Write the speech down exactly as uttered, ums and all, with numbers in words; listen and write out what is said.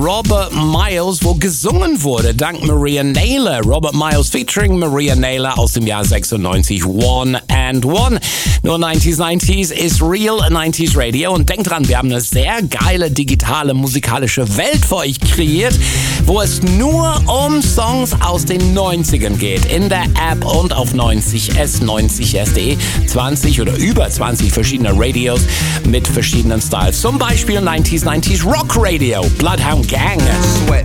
Robert Miles, wo gesungen wurde, dank Maria Naylor. Robert Miles featuring Maria Naylor aus dem Jahr sechsundneunzig, One and One. Nur neunziger neunzig ist Real neunziger Radio und denkt dran, wir haben eine sehr geile digitale musikalische Welt für euch kreiert, wo es nur um Songs aus den neunzigern geht. In der App und auf neunzig S, neunzig S punkt de. zwanzig oder über zwanzig verschiedene Radios mit verschiedenen Styles. Zum Beispiel neunziger neunzig Rock Radio, Bloodhound Gang. Sweat